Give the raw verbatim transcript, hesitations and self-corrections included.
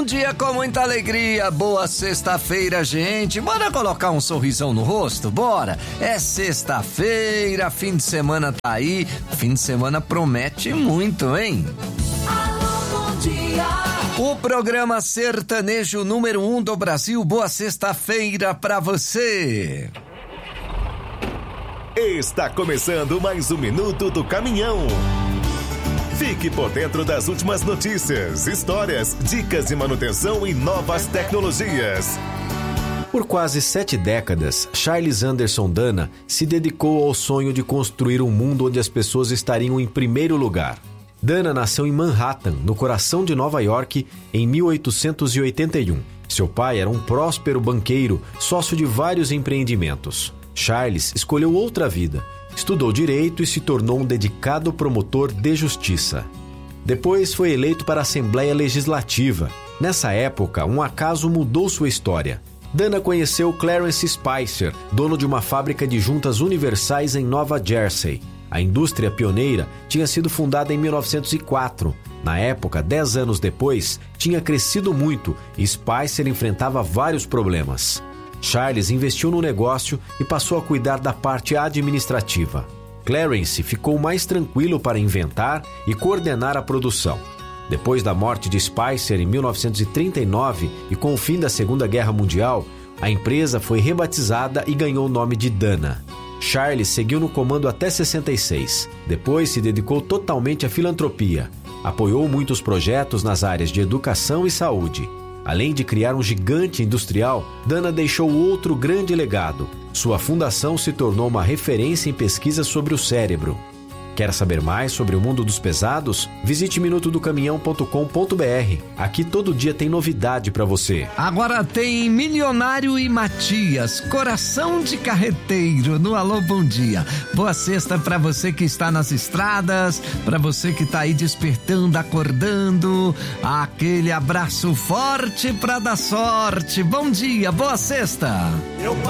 dia com muita alegria, boa sexta-feira, gente. Bora colocar um sorrisão no rosto? Bora! É sexta-feira, fim de semana tá aí. Fim de semana promete muito, hein? Alô, bom dia. O programa sertanejo número um do Brasil. Boa sexta-feira pra você. Está começando mais um Minuto do Caminhão. Fique por dentro das últimas notícias, histórias, dicas de manutenção e novas tecnologias. Por quase sete décadas, Charles Anderson Dana se dedicou ao sonho de construir um mundo onde as pessoas estariam em primeiro lugar. Dana nasceu em Manhattan, no coração de Nova York, em mil oitocentos e oitenta e um. Seu pai era um próspero banqueiro, sócio de vários empreendimentos. Charles escolheu outra vida. Estudou direito e se tornou um dedicado promotor de justiça. Depois foi eleito para a Assembleia Legislativa. Nessa época, um acaso mudou sua história. Dana conheceu Clarence Spicer, dono de uma fábrica de juntas universais em Nova Jersey. A indústria pioneira tinha sido fundada em mil novecentos e quatro. Na época, dez anos depois, tinha crescido muito e Spicer enfrentava vários problemas. Charles investiu no negócio e passou a cuidar da parte administrativa. Clarence ficou mais tranquilo para inventar e coordenar a produção. Depois da morte de Spicer em mil novecentos e trinta e nove e com o fim da Segunda Guerra Mundial, a empresa foi rebatizada e ganhou o nome de Dana. Charles seguiu no comando até sessenta e seis. Depois se dedicou totalmente à filantropia. Apoiou muitos projetos nas áreas de educação e saúde. Além de criar um gigante industrial, Dana deixou outro grande legado. Sua fundação se tornou uma referência em pesquisa sobre o cérebro. Quer saber mais sobre o mundo dos pesados? Visite minuto do caminhão ponto com ponto b r. Aqui todo dia tem novidade para você. Agora tem Milionário e Matias, coração de carreteiro, no Alô Bom Dia. Boa sexta para você que está nas estradas, para você que tá aí despertando, acordando. Aquele abraço forte para dar sorte. Bom dia, boa sexta. Eu